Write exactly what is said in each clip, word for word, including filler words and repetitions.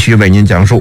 续为您讲述。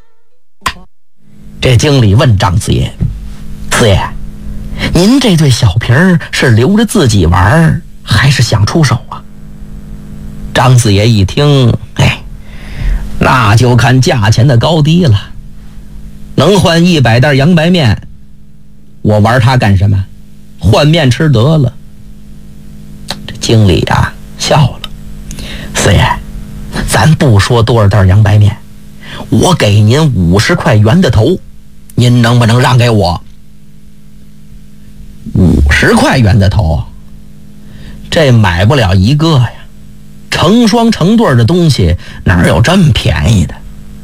这经理问张四爷：“四爷，您这对小瓶儿是留着自己玩，还是想出手啊？”张四爷一听，哎，那就看价钱的高低了。能换一百袋洋白面，我玩它干什么？换面吃得了。这经理啊笑了：“四爷，咱不说多少袋洋白面，我给您五十块圆的头，您能不能让给我？”五十块圆的头，这买不了一个呀，成双成对的东西哪有这么便宜的？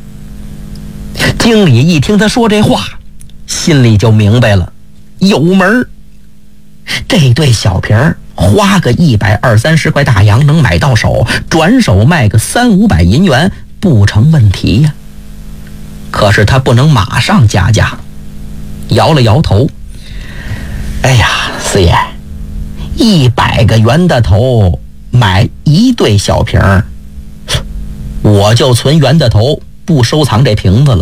经理一听他说这话，心里就明白了，有门。这对小瓶儿花个一百二三十块大洋能买到手，转手卖个三五百银元不成问题呀。可是他不能马上加价，摇了摇头：“哎呀，四爷，一百个圆的头买一对小瓶儿，我就存圆的头，不收藏这瓶子了。”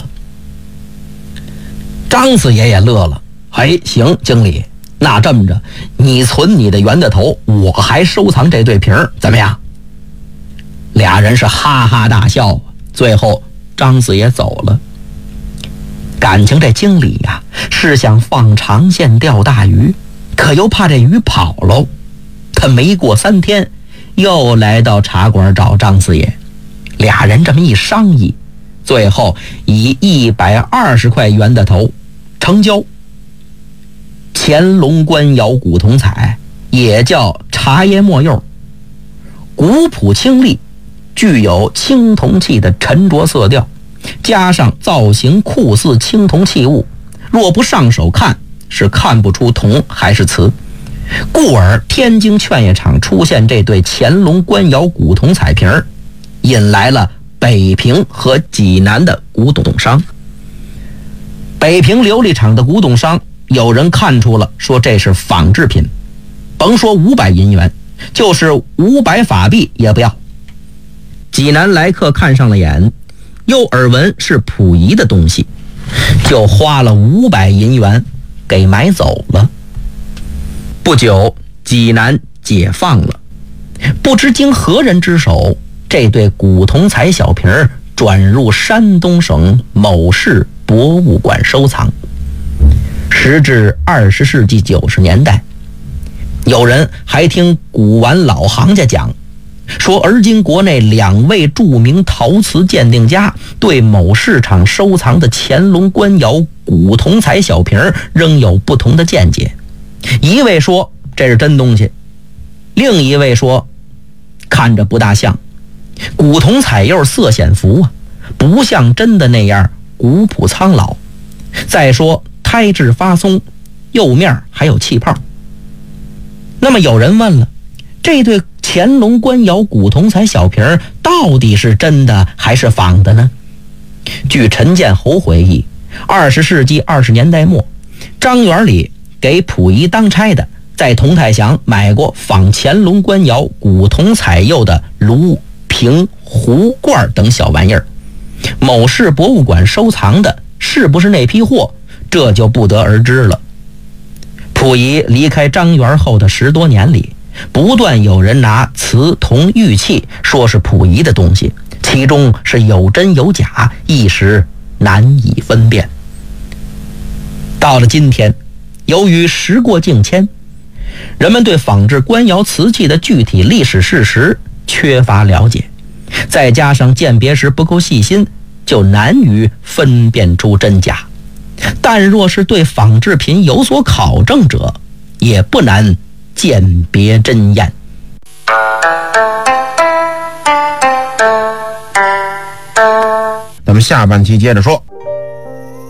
张四爷也乐了：“哎，行，经理，那这么着，你存你的圆的头，我还收藏这对瓶儿，怎么样？”俩人是哈哈大笑，最后张四爷走了。感情这经理呀、啊，是想放长线钓大鱼，可又怕这鱼跑喽。他没过三天，又来到茶馆找张四爷。俩人这么一商议，最后以一百二十块元的头成交。乾隆官窑古铜彩，也叫茶叶墨釉，古朴清丽，具有青铜器的沉着色调，加上造型酷似青铜器物，若不上手看，是看不出铜还是瓷。故而天津劝业场出现这对乾隆官窑古铜彩瓶儿，引来了北平和济南的古董商。北平琉璃厂的古董商有人看出了，说这是仿制品，甭说五百银元，就是五百法币也不要。济南来客看上了眼，又耳闻是溥仪的东西，就花了五百银元给买走了。不久，济南解放了，不知经何人之手，这对古铜彩小瓶儿转入山东省某市博物馆收藏。时至二十世纪九十年代，有人还听古玩老行家讲，说而今国内两位著名陶瓷鉴定家对某市场收藏的乾隆官窑古铜彩小瓶儿仍有不同的见解。一位说这是真东西，另一位说看着不大像，古铜彩釉色显浮啊，不像真的那样古朴苍老。再说胎质发松，釉面还有气泡。那么有人问了，这对乾隆官窑古铜彩小瓶儿到底是真的还是仿的呢？据陈建侯回忆，二十世纪二十年代末，张园里给溥仪当差的在同泰祥买过仿乾隆官窑古铜彩釉的炉、瓶、壶、罐等小玩意儿。某市博物馆收藏的是不是那批货，这就不得而知了。溥仪离开张园后的十多年里，不断有人拿瓷、铜、玉器说是溥仪的东西，其中是有真有假，一时难以分辨。到了今天，由于时过境迁，人们对仿制官窑瓷器的具体历史事实缺乏了解，再加上鉴别时不够细心，就难于分辨出真假。但若是对仿制品有所考证者，也不难鉴别真赝。 咱们下半期接着说。